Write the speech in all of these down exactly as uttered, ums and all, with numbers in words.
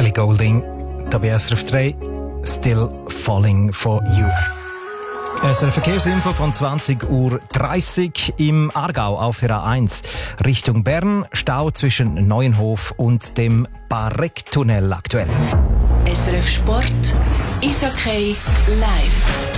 Ellie Goulding, da bei S R F drei, Still Falling for You. Eine Verkehrsinfo von zwanzig Uhr dreißig im Aargau auf der A eins. Richtung Bern, Stau zwischen Neuenhof und dem Bareck-Tunnel aktuell. S R F Sport, Eishockey live.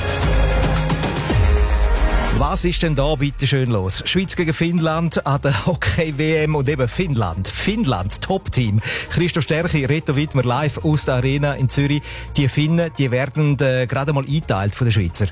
Was ist denn da bitte schön los? Schweiz gegen Finnland an der Hockey-W M und eben Finnland. Finnland, Top-Team. Christoph Stärchi, Reto Wittmer live aus der Arena in Zürich. Die Finnen, die werden äh, gerade mal eingeteilt von den Schweizer.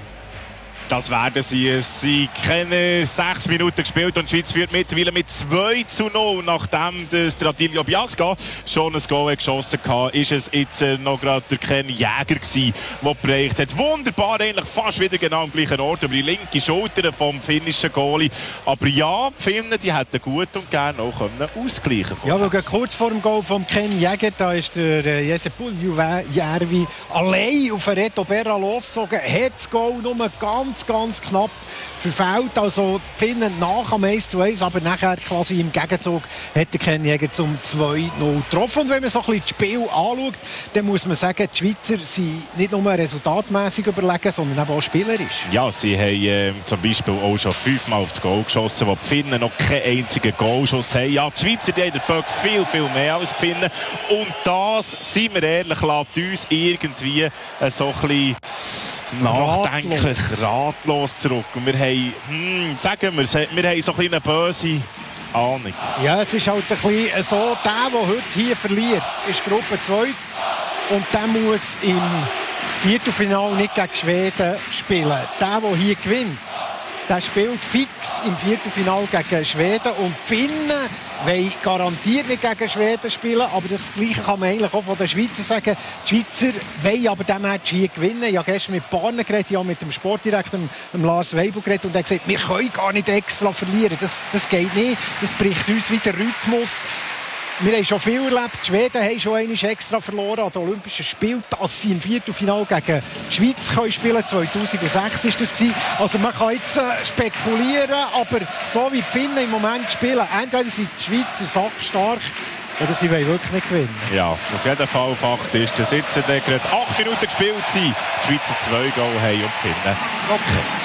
Das werden sie. Sie kennen sechs Minuten gespielt und die Schweiz führt mittlerweile mit zwei zu null. Nachdem das der Attilio Biasca schon ein Goal geschossen hat, ist es jetzt noch gerade der Ken Jäger gewesen, der bereicht hat. Wunderbar, eigentlich fast wieder genau am gleichen Ort, über die linke Schulter vom finnischen Goalie. Aber ja, die Finnen, die hätten gut und gerne auch können ausgleichen können. Ja, weil kurz vor dem Goal von Ken Jäger, da ist der äh, Jesse Puljujärvi allein auf Reto Berra losgezogen, hat das Goal nur ganz ganz knapp verfehlt, also die Finnen nach am eins zu eins, aber nachher quasi im Gegenzug hat der Ken Jäger zum zwei null getroffen. Und wenn man so ein bisschen das Spiel anschaut, dann muss man sagen, die Schweizer sind nicht nur resultatmässig überlegen, sondern auch spielerisch. Ja, sie haben äh, zum Beispiel auch schon fünfmal auf das Goal geschossen, wo die Finnen noch keinen einzigen Goalschuss haben. Ja, die Schweizer, die haben den Böck viel, viel mehr als die Finnen. Und das, seien wir ehrlich, lässt uns irgendwie äh, so ein bisschen nachdenklich, ratlos. ratlos zurück. Und wir haben, hm, sagen wir, wir haben so eine böse Ahnung. Ja, es ist halt ein bisschen so, der, der heute hier verliert, ist Gruppe zwei und der muss im Viertelfinale nicht gegen Schweden spielen. Der, der hier gewinnt, der spielt fix im Viertelfinale gegen Schweden und die Finnen wollen garantiert nicht gegen Schweden spielen, aber das Gleiche kann man eigentlich auch von den Schweizern sagen. Die Schweizer wollen aber diesen Match hier gewinnen. Ich habe gestern mit Barnen geredet, ich habe mit dem Sportdirektor, dem Lars Weibel geredet und er hat gesagt, wir können gar nicht extra verlieren. Das, das geht nicht, das bricht uns wieder Rhythmus. Wir haben schon viel erlebt. Die Schweden haben schon einmal extra verloren an den Olympischen Spielen, dass sie im Viertelfinale gegen die Schweiz können spielen können. zweitausendsechs war das. Also man kann jetzt äh, spekulieren, aber so wie die Finnen im Moment spielen, entweder sind die Schweizer sackstark oder sie wollen wirklich nicht gewinnen. Ja, auf jeden Fall Fakt ist, dass jetzt gerade acht Minuten gespielt sind. Die Schweizer zwei Goal haben und die Finnen noch keins.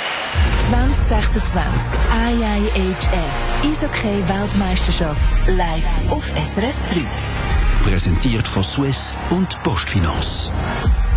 zwanzig sechsundzwanzig I I H F Eishockey-Weltmeisterschaft live auf S R F drei. Präsentiert von Swiss und Postfinance.